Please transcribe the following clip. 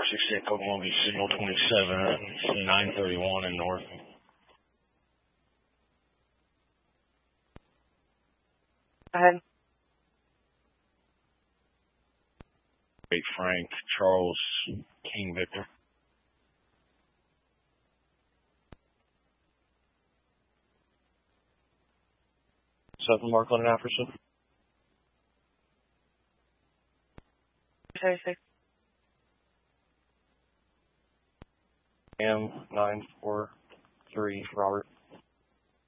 68 Oklahoma Beach, signal 27, 931 in north. Go ahead. Great Frank, Charles, King Victor. Seven Mark on Afterson. 36. M 943 Robert.